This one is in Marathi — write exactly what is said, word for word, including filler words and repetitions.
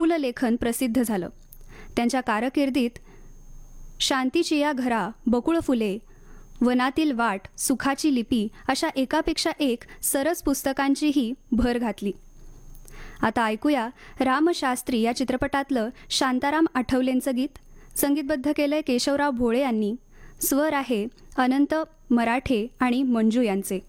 विपुल लेखन प्रसिद्ध झालं. त्यांच्या कारकिर्दीत शांतीची या घरा, बकुळ फुले, वनातील वाट, सुखाची लिपी अशा एकापेक्षा एक सरस पुस्तकांचीही भर घातली. आता ऐकूया रामशास्त्री या चित्रपटातलं शांताराम आठवलेंचं गीत. संगीतबद्ध केलंय केशवराव भोळे यांनी. स्वर आहे अनंत मराठे आणि मंजू यांचे.